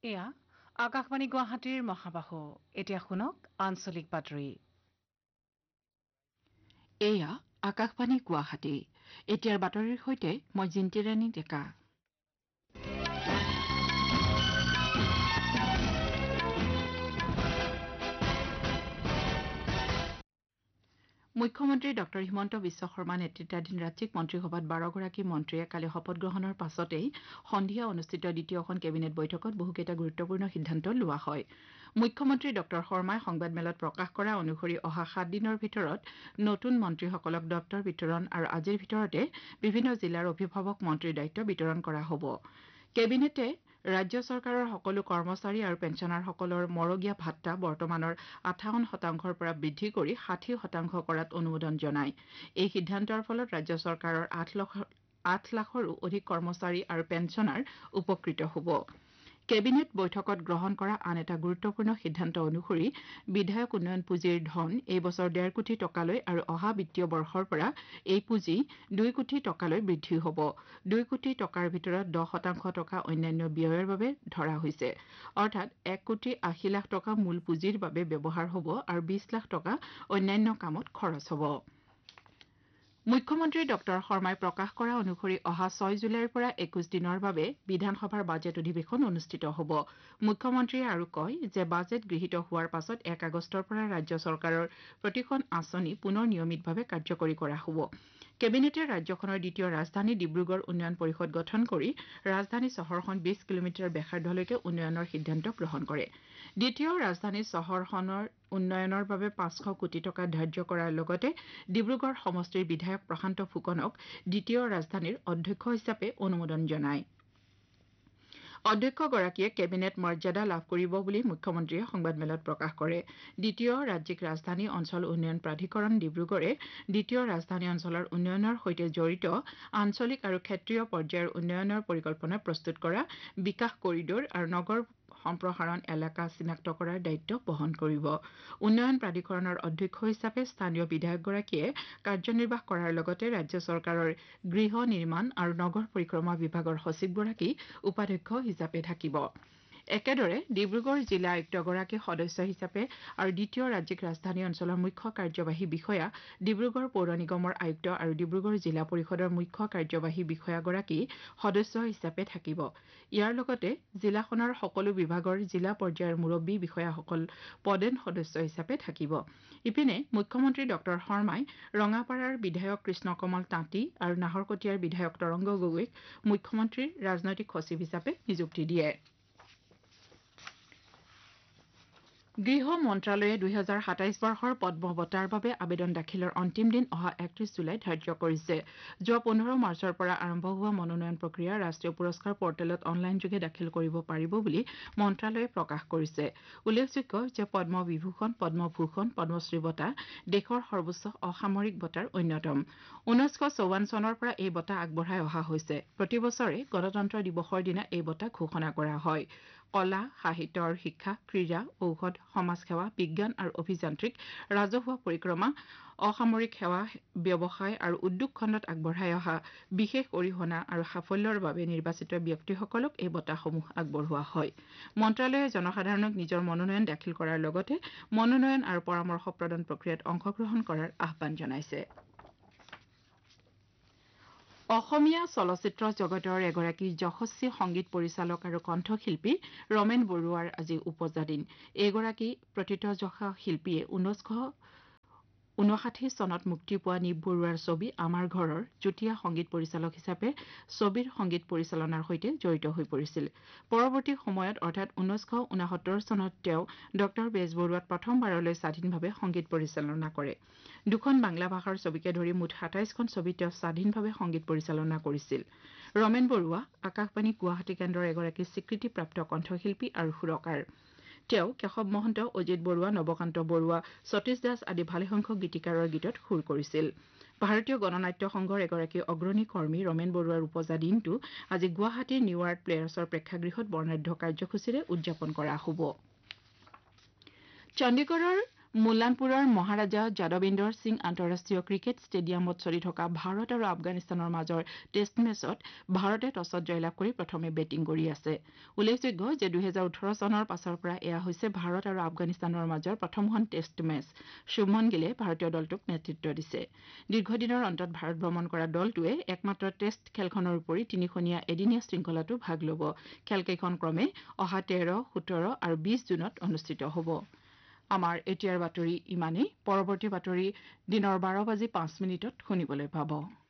এয়া আকাশবাণী গুৱাহাটীৰ মহাবাহু এতিয়া শুনক আঞ্চলিক বাতৰি এয়া আকাশবাণী গুৱাহাটী এতিয়াৰ বাতৰিৰ সৈতে মই জিন্তিৰাণী ডেকা মুখ্যমন্ত্ৰী ডঃ হিমন্ত বিশ্ব শৰ্মা নেতৃত্বাধীন ৰাজ্যিক মন্ত্ৰীসভাত ১২গৰাকী মন্ত্ৰীয়ে কালি শপত গ্ৰহণৰ পাছতেই সন্ধিয়া অনুষ্ঠিত দ্বিতীয়খন কেবিনেট বৈঠকত বহুকেইটা গুৰুত্বপূৰ্ণ সিদ্ধান্ত লোৱা হয় মুখ্যমন্ত্ৰী ডঃ শৰ্মাই সংবাদমেলত প্ৰকাশ কৰা অনুসৰি অহা ৭ দিনৰ ভিতৰত নতুন মন্ত্ৰীসকলক দপ্তৰ বিতৰণ আৰু আজিৰ ভিতৰতে বিভিন্ন জিলাৰ অভিভাৱক মন্ত্ৰীৰ দায়িত্ব বিতৰণ কৰা হ'ব কেবিনেটে ৰাজ্য চৰকাৰৰ সকলো কৰ্মচাৰী আৰু পেঞ্চনাৰসকলৰ মৰগীয়া ভাত্তা বৰ্তমানৰ ৫৮% পৰা বৃদ্ধি কৰি ৬০% কৰাত অনুমোদন জনায় এই সিদ্ধান্তৰ ফলত ৰাজ্য চৰকাৰৰ ৮ লাখৰো অধিক কৰ্মচাৰী আৰু পেঞ্চনাৰ উপকৃত হ'ব কেবিনেট বৈঠকত গ্ৰহণ কৰা আন এটা গুৰুত্বপূৰ্ণ সিদ্ধান্ত অনুসৰি বিধায়ক উন্নয়ন পুঁজিৰ ধন এই বছৰ ১.৫ কোটি টকালৈ আৰু অহা বিত্তীয় বৰ্ষৰ পৰা এই পুঁজি ২ কোটি টকালৈ বৃদ্ধি হ'ব ২ কোটি টকাৰ ভিতৰত ১০% টকা অন্যান্য ব্যয়ৰ বাবে ধৰা হৈছে অৰ্থাৎ ১ কোটি ৮০ লাখ টকা মূল পুঁজিৰ বাবে ব্যৱহাৰ হ'ব আৰু ২০ লাখ টকা অন্যান্য কামত খৰচ হ'ব মুখ্যমন্ত্ৰী ডঃ শৰ্মাই প্ৰকাশ কৰা অনুসৰি অহা ৬ জুলাইৰ পৰা ২১ দিনৰ বাবে বিধানসভাৰ বাজেট অধিৱেশন অনুষ্ঠিত হ'ব মুখ্যমন্ত্ৰীয়ে আৰু কয় যে বাজেট গৃহীত হোৱাৰ পাছত ১ আগষ্টৰ পৰা ৰাজ্য চৰকাৰৰ প্ৰতিখন আঁচনি পুনৰ নিয়মিতভাৱে কাৰ্যকৰী কৰা হ'ব কেবিনেটে ৰাজ্যখনৰ দ্বিতীয় ৰাজধানী ডিব্ৰুগড় উন্নয়ন পৰিষদ গঠন কৰি ৰাজধানী চহৰখন ২০ কিলোমিটাৰ ব্যাসাৰ্ধলৈকে উন্নয়নৰ সিদ্ধান্ত গ্ৰহণ কৰে দ্বিতীয় ৰাজধানী চহৰখনৰ উন্নয়নৰ বাবে ৫০০ কোটি টকা ধাৰ্য কৰাৰ লগতে ডিব্ৰুগড় সমষ্টিৰ বিধায়ক প্ৰশান্ত ফুকনক দ্বিতীয় ৰাজধানীৰ অধ্যক্ষ হিচাপে অনুমোদন জনায় অধ্যক্ষগৰাকীয়ে কেবিনেট মৰ্যাদা লাভ কৰিব বুলি মুখ্যমন্ত্ৰীয়ে সংবাদমেলত প্ৰকাশ কৰে দ্বিতীয় ৰাজ্যিক ৰাজধানী অঞ্চল উন্নয়ন প্ৰাধিকৰণ ডিব্ৰুগড়ে দ্বিতীয় ৰাজধানী অঞ্চলৰ উন্নয়নৰ সৈতে জড়িত আঞ্চলিক আৰু ক্ষেত্ৰীয় পৰ্যায়ৰ উন্নয়নৰ পৰিকল্পনা প্ৰস্তুত কৰা বিকাশ কৰিডৰ আৰু নগৰ সম্প্ৰসাৰণ এলেকা চিনাক্ত কৰাৰ দায়িত্ব বহন কৰিব উন্নয়ন প্ৰাধিকৰণৰ অধ্যক্ষ হিচাপে স্থানীয় বিধায়কগৰাকীয়ে কাৰ্যনিৰ্বাহ কৰাৰ লগতে ৰাজ্য চৰকাৰৰ গৃহ নিৰ্মাণ আৰু নগৰ পৰিক্ৰমা বিভাগৰ সচিবগৰাকী উপাধ্যক্ষ হিচাপে থাকিব একেদৰে ডিব্ৰুগড় জিলা আয়ুক্তগৰাকী সদস্য হিচাপে আৰু দ্বিতীয় ৰাজ্যিক ৰাজধানী অঞ্চলৰ মুখ্য কাৰ্যবাহী বিষয়া ডিব্ৰুগড় পৌৰ নিগমৰ আয়ুক্ত আৰু ডিব্ৰুগড় জিলা পৰিষদৰ মুখ্য কাৰ্যবাহী বিষয়াগৰাকী সদস্য হিচাপে থাকিব ইয়াৰ লগতে জিলাখনৰ সকলো বিভাগৰ জিলা পৰ্যায়ৰ মুৰব্বী বিষয়াসকল পদেন সদস্য হিচাপে থাকিব ইপিনে মুখ্যমন্ত্ৰী ডঃ শৰ্মাই ৰঙাপাৰাৰ বিধায়ক কৃষ্ণকমল তাঁতী আৰু নাহৰকটীয়াৰ বিধায়ক তৰংগ গগৈক মুখ্যমন্ত্ৰীৰ ৰাজনৈতিক সচিব হিচাপে নিযুক্তি দিয়ে গৃহ মন্ত্ৰালয়ে ২০২৭ বৰ্ষৰ পদ্ম বঁটাৰ বাবে আবেদন দাখিলৰ অন্তিম দিন অহা ৩১ জুলাই ধাৰ্য কৰিছে যোৱা ১৫ মাৰ্চৰ পৰা আৰম্ভ হোৱা মনোনয়ন প্ৰক্ৰিয়া ৰাষ্ট্ৰীয় পুৰস্কাৰ পৰ্টেলত অনলাইনযোগে দাখিল কৰিব পাৰিব বুলি মন্ত্ৰালয়ে প্ৰকাশ কৰিছে উল্লেখযোগ্য যে পদ্ম বিভূষণ পদ্মভূষণ পদ্মশ্ৰী বঁটা দেশৰ সৰ্বোচ্চ অসামৰিক বঁটাৰ অন্যতম ১৯৫৪ চনৰ পৰা এই বঁটা আগবঢ়াই অহা হৈছে প্ৰতি বছৰে গণতন্ত্ৰ দিৱসৰ দিনা এই বঁটা ঘোষণা কৰা হয় কলা সাহিত্য আৰু শিক্ষা ক্ৰীড়া ঔষধ সমাজসেৱা বিজ্ঞান আৰু অভিযান্ত্ৰিক ৰাজহুৱা পৰিক্ৰমা অসামৰিক সেৱা ব্যৱসায় আৰু উদ্যোগ খণ্ডত আগবঢ়াই অহা বিশেষ অৰিহণা আৰু সাফল্যৰ বাবে নিৰ্বাচিত ব্যক্তিসকলক এই বঁটাসমূহ আগবঢ়োৱা হয় মন্ত্ৰালয়ে জনসাধাৰণক নিজৰ মনোনয়ন দাখিল কৰাৰ লগতে মনোনয়ন আৰু পৰামৰ্শ প্ৰদান প্ৰক্ৰিয়াত অংশগ্ৰহণ কৰাৰ আহ্বান জনাইছে অসমীয়া চলচ্চিত্ৰ জগতৰ এগৰাকী যশস্বী সংগীত পৰিচালক আৰু কণ্ঠশিল্পী ৰমেন বৰুৱাৰ আজি উপজা দিন এইগৰাকী প্ৰথিতযশা শিল্পীয়ে ১৯৫৯ চনত মুক্তি পোৱা নিপ বৰুৱাৰ ছবি আমাৰ ঘৰৰ যুটীয়া সংগীত পৰিচালক হিচাপে ছবিৰ সংগীত পৰিচালনাৰ সৈতে জড়িত হৈ পৰিছিল পৰৱৰ্তী সময়ত অৰ্থাৎ ১৯৬৯ চনত তেওঁ ডক্টৰ বেজবৰুৱাত প্ৰথমবাৰলৈ স্বাধীনভাৱে সংগীত পৰিচালনা কৰে দুখন বাংলা ভাষাৰ ছবিকে ধৰি মুঠ ২৭খন ছবিত তেওঁ স্বাধীনভাৱে সংগীত পৰিচালনা কৰিছিল ৰমেন বৰুৱা আকাশবাণী গুৱাহাটী কেন্দ্ৰৰ এগৰাকী স্বীকৃতিপ্ৰাপ্ত কণ্ঠশিল্পী আৰু সুৰকাৰ তেওঁ কেশৱ মহন্ত অজিত বৰুৱা নৱকান্ত বৰুৱা সতীশ দাস আদি ভালেসংখ্যক গীতিকাৰৰ গীতত সুৰ কৰিছিল ভাৰতীয় গণনাট্য সংঘৰ এগৰাকী অগ্ৰণী কৰ্মী ৰমেন বৰুৱাৰ উপজা দিনটো আজি গুৱাহাটীৰ নিউ আৰ্ট প্লেয়াৰ্ছৰ প্ৰেক্ষাগৃহত বৰ্ণাঢ্য কাৰ্যসূচীৰে উদযাপন কৰা হ'ব চণ্ডীগড়ৰ মুল্লানপুৰৰ মহাৰাজা যাদৱেন্দ্ৰ সিং আন্তঃৰাষ্ট্ৰীয় ক্ৰিকেট ষ্টেডিয়ামত চলি থকা ভাৰত আৰু আফগানিস্তানৰ মাজৰ টেষ্ট মেচত ভাৰতে টছত জয়লাভ কৰি প্ৰথমে বেটিং কৰি আছে উল্লেখযোগ্য যে 2018 চনৰ পাছৰ পৰা এয়া হৈছে ভাৰত আৰু আফগানিস্তানৰ মাজৰ প্ৰথমখন টেষ্ট মেচ শুভমন গিলে ভাৰতীয় দলটোক নেতৃত্ব দিছে দীৰ্ঘদিনৰ অন্তত ভাৰত ভ্ৰমণ কৰা দলটোৱে একমাত্ৰ টেষ্ট খেলখনৰ উপৰি তিনিখনীয়া এদিনীয়া শৃংখলাতো ভাগ ল'ব খেলকেইখন ক্ৰমে অহা 13, 17 আৰু 20 জুনত অনুষ্ঠিত হ'ব আমাৰ এতিয়াৰ বাতৰি ইমানেই পৰৱৰ্তী বাতৰি দিনৰ 12:05 শুনিবলৈ পাব